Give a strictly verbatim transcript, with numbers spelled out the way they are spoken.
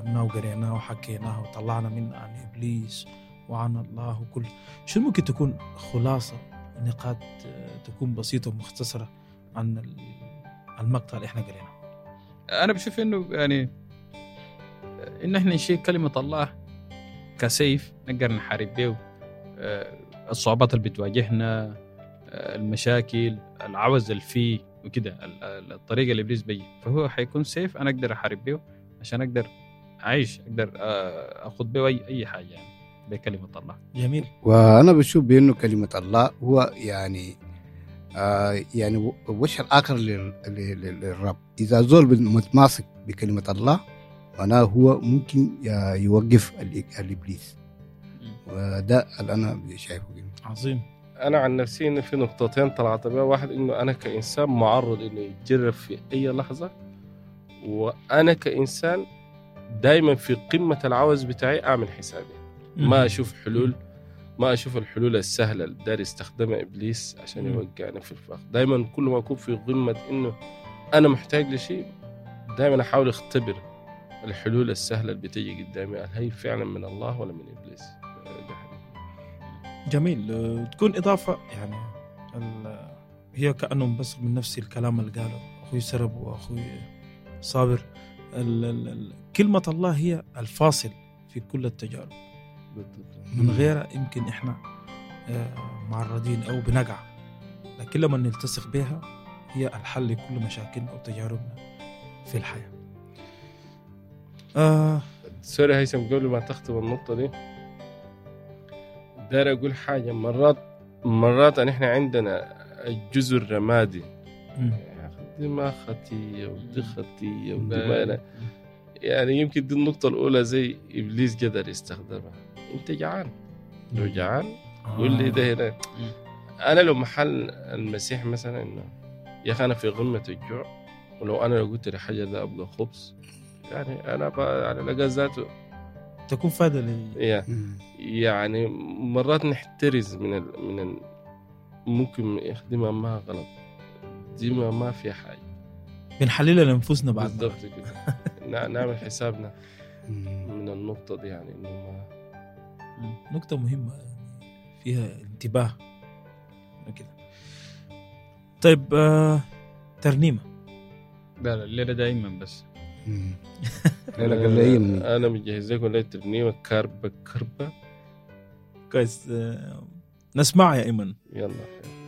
قلناه وقريناه وحكيناه وطلعنا منه عن إبليس وعن الله وكل شو ممكن تكون خلاصة نقاط تكون بسيطة ومختصرة عن المقطع اللي احنا قريناه؟ أنا بشوف إنه يعني إن إحنا نشيل كلمة الله كسيف نقدر نحارب به الصعوبات اللي بتواجهنا، المشاكل، العوز اللي فيه وكده، الطريقة اللي إبليس بيجي، فهو حيكون سيف أنا أقدر أحارب به عشان أقدر أعيش، أقدر أخذ به أي أي حاجة يعني بكلمة الله. جميل. وأنا بشوف بأنه كلمة الله هو يعني آه يعني وش الآخر للرب. إذا زول متماسك بكلمة الله معناه هو ممكن يوقف الإبليس، وده اللي أنا شايفه. عظيم. أنا عن نفسي إن في نقطتين طلعت بها. واحد إنه أنا كإنسان معرض إنه يتجرب في أي لحظة، وأنا كإنسان دايما في قمة العوز بتاعي أعمل حسابي، ما أشوف حلول، ما أشوف الحلول السهلة اللي داري يستخدمها إبليس عشان يوقعني في الفخ. دايما كل ما أكون في قمة إنه أنا محتاج لشيء، دايما أحاول أختبر الحلول السهلة اللي بتيجي قدامي، هل هي فعلا من الله ولا من إبليس. جميل. تكون إضافة يعني هي كأنه بس من نفس الكلام اللي قاله أخوي سرب وأخوي صابر. ال ال كلمة الله هي الفاصل في كل التجارب، من غيرها يمكن إحنا معرضين أو بنقع، لكن لما نلتصق بها هي الحل لكل مشاكلنا أو تجاربنا في الحياة. آه سوري هيثم، قبل ما تختم النقطة دي داير أقول حاجة. مرات مرات إحنا عندنا الجزء الرمادي، دي ما خطية ودي خطية ودي ما، يعني يمكن دي النقطة الأولى زي إبليس قدر يستخدمها. أنت جعان، لو جعان قول لي ده هنا. أنا لو محل المسيح مثلا إنه يا أخي أنا في قمة الجوع، ولو أنا لو قلت لحاجة ده أبغى خبز، يعني أنا على لقى ذاته تكون فايدة لي. يعني مرات نحترز من ال... من ال... ممكن يخدمها ما غلط، دي ما ما في حاجة، بنحللها لنفسنا بعد بالضبط كده. نعمل حسابنا من النقطة دي، يعني إنه ما نقطة مهمة فيها انتباه كده. طيب آه... ترنيمة. لا لا الليلة دائما بس أنا, أنا مجهز لكم ليلة ترنيمة كربة كربة كويس. آه... نسمع يا إيمن. يلا.